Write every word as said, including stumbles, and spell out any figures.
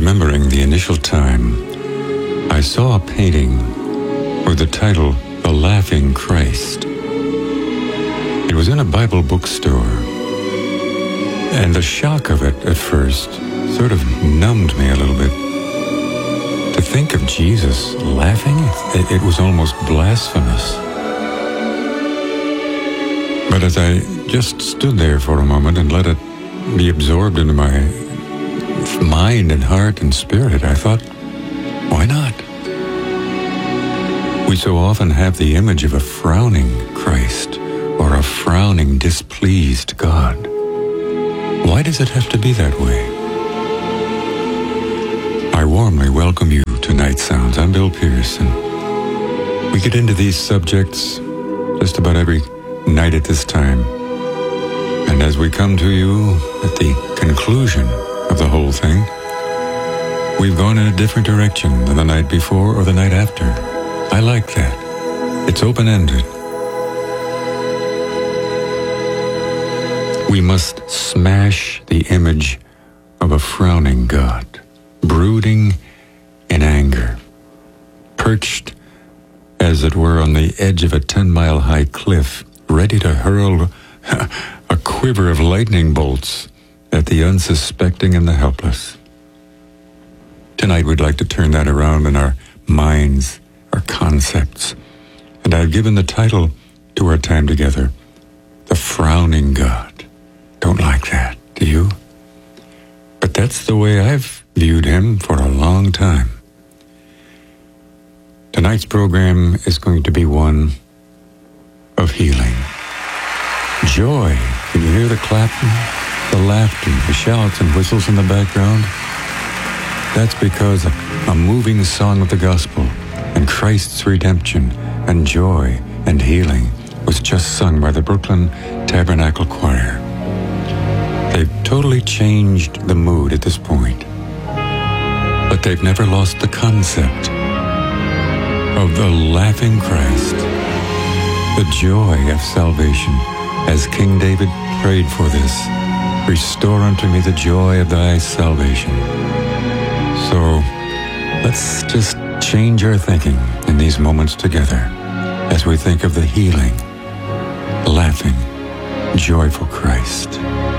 remembering the initial time I saw a painting with the title, The Laughing Christ. It was in a Bible bookstore, and the shock of it at first sort of numbed me a little bit. To think of Jesus laughing, it, it was almost blasphemous. But as I just stood there for a moment and let it be absorbed into my mind and heart and spirit, I thought, why not? We so often have the image of a frowning Christ or a frowning, displeased God. Why does it have to be that way? I warmly welcome you to Night Sounds. I'm Bill Pearson. We get into these subjects just about every night at this time. And as we come to you at the conclusion of the whole thing, we've gone in a different direction than the night before or the night after. I like that. It's open-ended. We must smash the image of a frowning God, brooding in anger, perched, as it were, on the edge of a ten-mile-high cliff, ready to hurl a quiver of lightning bolts at the unsuspecting and the helpless. Tonight we'd like to turn that around in our minds, our concepts, and I've given the title to our time together, The Frowning God. Don't like that, do you? But that's the way I've viewed him for a long time. Tonight's program is going to be one of healing. Joy. Can you hear the clapping, the laughter, the shouts and whistles in the background? That's because a, a moving song of the gospel and Christ's redemption and joy and healing was just sung by the Brooklyn Tabernacle Choir. They've totally changed the mood at this point, but they've never lost the concept of the laughing Christ, the joy of salvation, as King David prayed for this. Restore unto me the joy of thy salvation. So let's just change our thinking in these moments together as we think of the healing, laughing, joyful Christ.